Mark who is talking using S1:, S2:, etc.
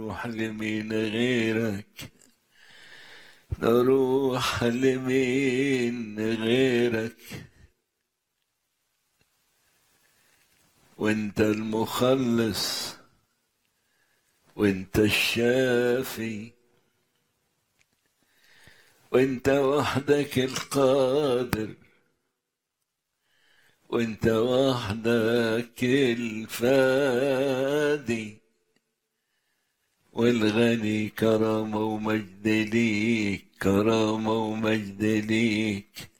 S1: نروح لمين غيرك، نروح لمين غيرك، وانت المخلص وانت الشافي، وانت وحدك القادر، وانت وحدك الفادي، والغني كرامة ومجد ليك، كرامة ومجد ليك.